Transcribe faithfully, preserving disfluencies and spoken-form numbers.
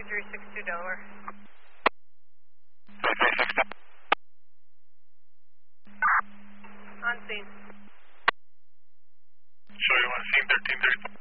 two three six two Delaware. two three six two. On scene. Show you on scene thirteen thirty-four.